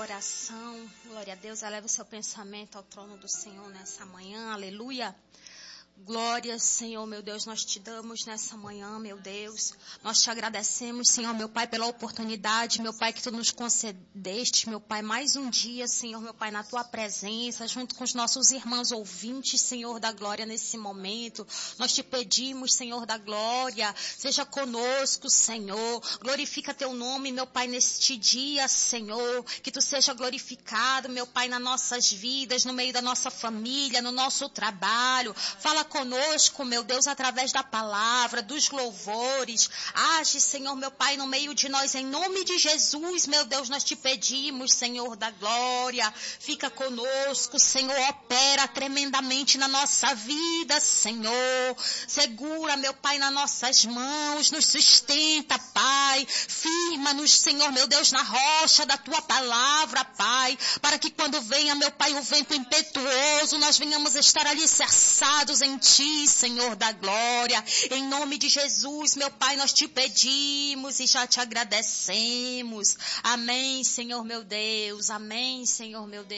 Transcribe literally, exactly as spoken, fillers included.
oração. Glória a Deus, eleva o seu pensamento ao trono do Senhor nessa manhã, aleluia. Glória, Senhor, meu Deus, nós te damos nessa manhã, meu Deus. Nós te agradecemos, Senhor, meu Pai, pela oportunidade, meu Pai, que tu nos concedeste, meu Pai, mais um dia, Senhor, meu Pai, na tua presença, junto com os nossos irmãos ouvintes, Senhor da glória, nesse momento. Nós te pedimos, Senhor da glória, seja conosco, Senhor. Glorifica teu nome, meu Pai, neste dia, Senhor. Que tu seja glorificado, meu Pai, nas nossas vidas, no meio da nossa família, no nosso trabalho. Fala conosco, meu Deus, através da palavra, dos louvores. Age, Senhor, meu Pai, no meio de nós, em nome de Jesus, meu Deus, nós te pedimos, Senhor da glória. Fica conosco, Senhor, opera tremendamente na nossa vida, Senhor. Segura, meu Pai, nas nossas mãos, nos sustenta, Pai. Firma-nos, Senhor, meu Deus, na rocha da tua palavra, Pai, para que quando venha, meu Pai, o vento impetuoso, nós venhamos estar alicerçados em Ti, Senhor da glória. Em nome de Jesus, meu Pai, nós te pedimos e já te agradecemos. Amém, Senhor meu Deus. Amém, Senhor meu Deus.